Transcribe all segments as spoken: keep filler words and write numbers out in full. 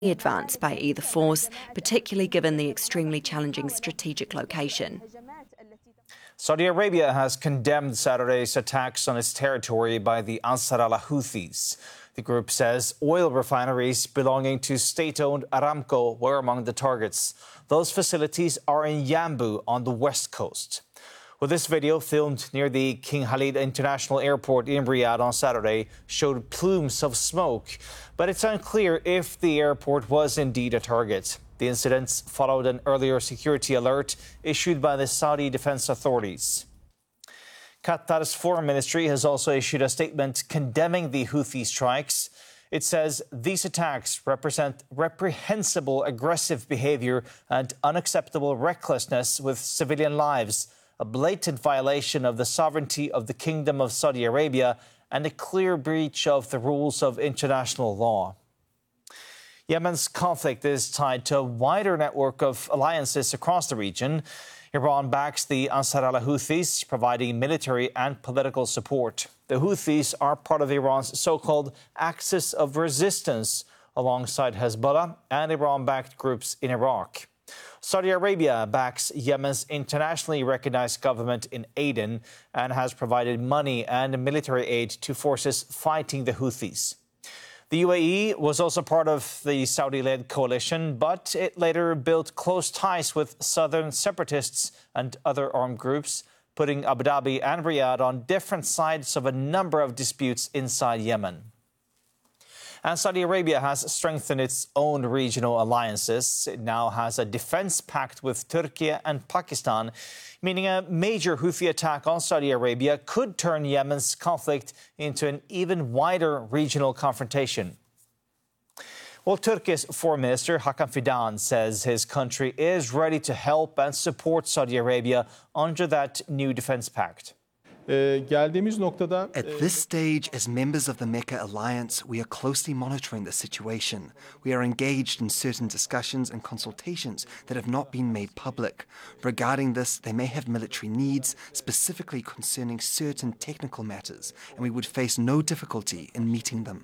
advance by either force, particularly given the extremely challenging strategic location. Saudi Arabia has condemned Saturday's attacks on its territory by the Ansar Allah Houthis. The group says oil refineries belonging to state-owned Aramco were among the targets. Those facilities are in Yanbu on the west coast. Well, this video, filmed near the King Khalid International Airport in Riyadh on Saturday, showed plumes of smoke, but it's unclear if the airport was indeed a target. The incidents followed an earlier security alert issued by the Saudi defense authorities. Qatar's foreign ministry has also issued a statement condemning the Houthi strikes. It says these attacks represent reprehensible aggressive behavior and unacceptable recklessness with civilian lives, a blatant violation of the sovereignty of the Kingdom of Saudi Arabia, and a clear breach of the rules of international law. Yemen's conflict is tied to a wider network of alliances across the region. Iran backs the Ansar Allah Houthis, providing military and political support. The Houthis are part of Iran's so-called Axis of Resistance, alongside Hezbollah and Iran-backed groups in Iraq. Saudi Arabia backs Yemen's internationally recognized government in Aden and has provided money and military aid to forces fighting the Houthis. The U A E was also part of the Saudi-led coalition, but it later built close ties with southern separatists and other armed groups, putting Abu Dhabi and Riyadh on different sides of a number of disputes inside Yemen. And Saudi Arabia has strengthened its own regional alliances. It now has a defense pact with Turkey and Pakistan, meaning a major Houthi attack on Saudi Arabia could turn Yemen's conflict into an even wider regional confrontation. Well, Turkey's Foreign Minister Hakan Fidan says his country is ready to help and support Saudi Arabia under that new defense pact. At this stage, as members of the Mecca Alliance, we are closely monitoring the situation. We are engaged in certain discussions and consultations that have not been made public. Regarding this, they may have military needs, specifically concerning certain technical matters, and we would face no difficulty in meeting them.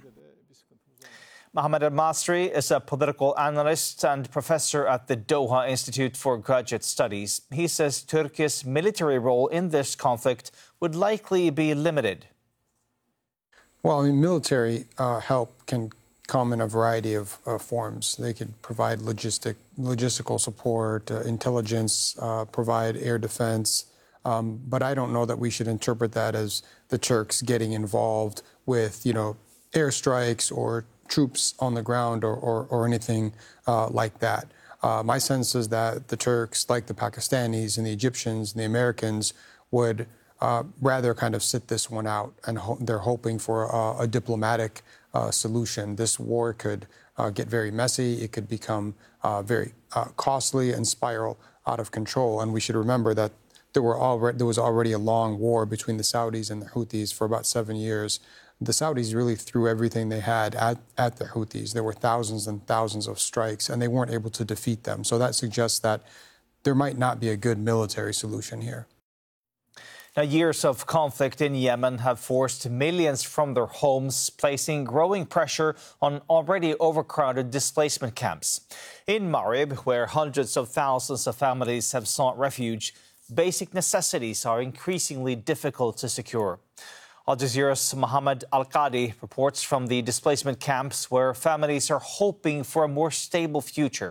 Mohammed Al-Masri is a political analyst and professor at the Doha Institute for Graduate Studies. He says Turkey's military role in this conflict would likely be limited. Well, I mean, military uh, help can come in a variety of uh, forms. They could provide logistic, logistical support, uh, intelligence, uh, provide air defense. Um, but I don't know that we should interpret that as the Turks getting involved with, you know, airstrikes or troops on the ground or, or, or anything uh, like that. Uh, my sense is that the Turks, like the Pakistanis and the Egyptians and the Americans, would uh, rather kind of sit this one out, and ho they're hoping for uh, a diplomatic uh, solution. This war could uh, get very messy. It could become uh, very uh, costly and spiral out of control. And we should remember that there, were already, there was already a long war between the Saudis and the Houthis for about seven years. The Saudis really threw everything they had at, at the Houthis. There were thousands and thousands of strikes, and they weren't able to defeat them. So that suggests that there might not be a good military solution here. Now, years of conflict in Yemen have forced millions from their homes, placing growing pressure on already overcrowded displacement camps. In Marib, where hundreds of thousands of families have sought refuge, basic necessities are increasingly difficult to secure. Al Jazeera's Mohammed Al-Qadi reports from the displacement camps where families are hoping for a more stable future.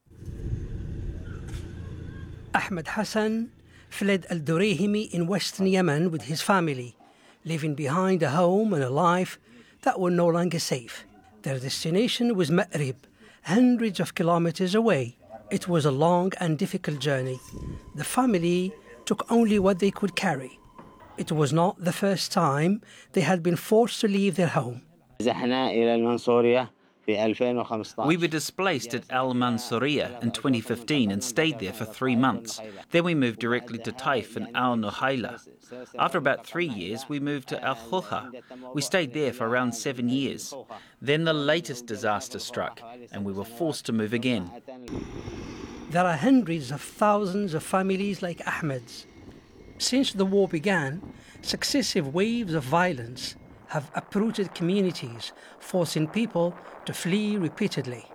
Ahmed Hassan fled Al-Durayhimi in western Yemen with his family, leaving behind a home and a life that were no longer safe. Their destination was Ma'rib, hundreds of kilometers away. It was a long and difficult journey. The family took only what they could carry. It was not the first time they had been forced to leave their home. We were displaced at Al Mansouriya in twenty fifteen and stayed there for three months. Then we moved directly to Taif and Al Nuhayla. After about three years, we moved to Al Khulha. We stayed there for around seven years. Then the latest disaster struck, and we were forced to move again. There are hundreds of thousands of families like Ahmed's. Since the war began, successive waves of violence have uprooted communities, forcing people to flee repeatedly.